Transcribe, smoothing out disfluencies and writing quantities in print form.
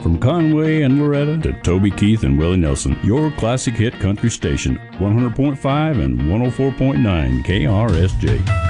From Conway and Loretta to Toby Keith and Willie Nelson, your classic hit country station, 100.5 and 104.9 KRSJ.